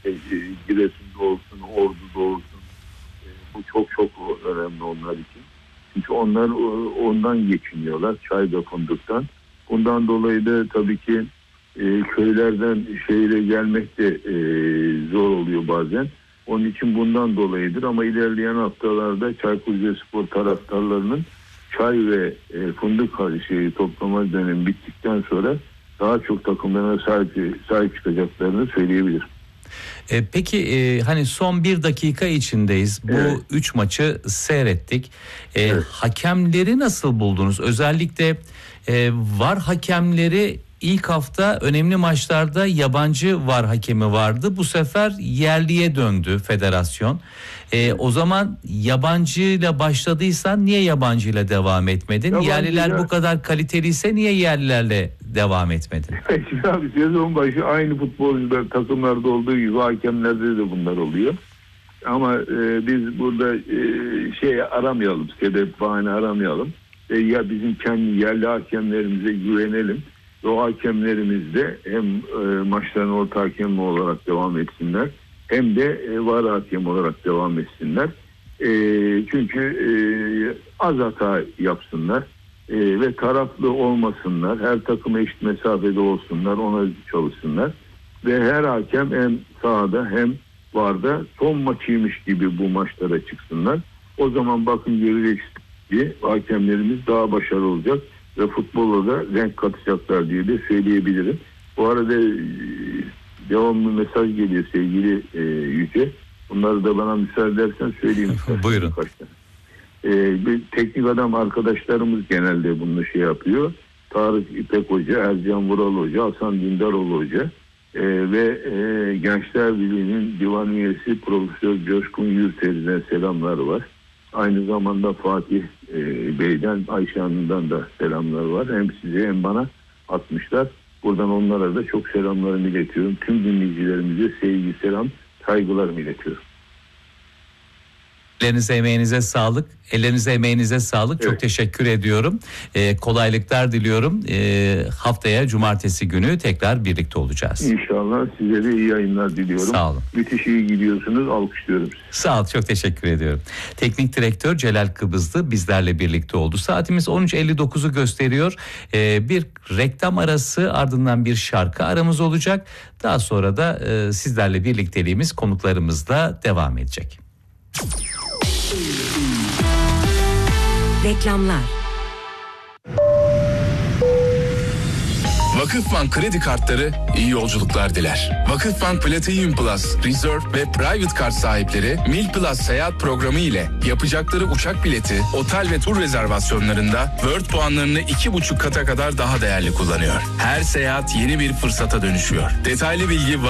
Giresun'da olsun, Ordu'da olsun. Bu çok çok önemli onlar için. Çünkü onlar ondan geçiniyorlar, çay ve fındıktan. Bundan dolayı da tabii ki köylerden şehire gelmek de zor oluyor bazen. Onun için bundan dolayıdır ama ilerleyen haftalarda Çaykur Rizespor taraftarlarının çay ve fındık toplama dönemi bittikten sonra daha çok takımlarına sahip çıkacaklarını söyleyebilirim. Peki hani son bir dakika içindeyiz. Bu 3 maçı seyrettik. Evet. Hakemleri nasıl buldunuz? Özellikle VAR hakemleri ilk hafta önemli maçlarda yabancı VAR hakemi vardı. Bu sefer yerliye döndü federasyon. O zaman yabancıyla başladıysan niye yabancıyla devam etmedin? Yerliler bu kadar kaliteliyse niye yerlilerle devam etmedin? Şimdi abi sezon başı aynı futbolcular takımlarda olduğu gibi hakemlerde de bunlar oluyor. Ama biz burada aramayalım, sebep bahane aramayalım. Ya bizim kendi yerli hakemlerimize güvenelim. O hakemlerimiz de hem maçların orta hakemi olarak devam etsinler hem de VAR hakem olarak devam etsinler. Çünkü az hata yapsınlar ve taraflı olmasınlar. Her takıma eşit mesafede olsunlar, ona çalışsınlar. Ve her hakem hem sahada hem VAR'da son maçıymış gibi bu maçlara çıksınlar. O zaman bakın göreceksiniz ki hakemlerimiz daha başarılı olacak ve futbola da renk katacaklar diye de söyleyebilirim. Bu arada devamlı mesaj geliyor sevgili Yüce. Bunları da bana müsaade edersen söyleyeyim. Buyurun. Teknik adam arkadaşlarımız genelde bunu yapıyor. Tarık İpek Hoca, Ercan Vural Hoca, Hasan Dindaroğlu Hoca ve Gençler Birliği'nin divan üyesi Profesör Coşkun Yurter'den selamlar var. Aynı zamanda Fatih Bey'den, Ayşe Hanım'dan da selamlar var. Hem size hem bana atmışlar. Buradan onlara da çok selamlarımı iletiyorum. Tüm dinleyicilerimize sevgi, selam, saygılarımı iletiyorum. Ellerinize emeğinize sağlık. Ellerinize emeğinize sağlık. Evet. Çok teşekkür ediyorum. Kolaylıklar diliyorum. Haftaya cumartesi günü tekrar birlikte olacağız. İnşallah size de iyi yayınlar diliyorum. Sağ olun. Müthiş iyi gidiyorsunuz. Alkışlıyorum sizi. Sağ ol. Çok teşekkür ediyorum. Teknik direktör Celal Kıbızlı bizlerle birlikte oldu. Saatimiz 13.59'u gösteriyor. Bir reklam arası ardından bir şarkı aramız olacak. Daha sonra da sizlerle birlikteliğimiz konuklarımızla devam edecek. Reklamlar. Vakıfbank kredi kartları iyi yolculuklar diler. Vakıfbank Platinum Plus, Reserve ve Private Kart sahipleri Mil Plus seyahat programı ile yapacakları uçak bileti, otel ve tur rezervasyonlarında World puanlarını 2,5 kata kadar daha değerli kullanıyor. Her seyahat yeni bir fırsata dönüşüyor. Detaylı bilgi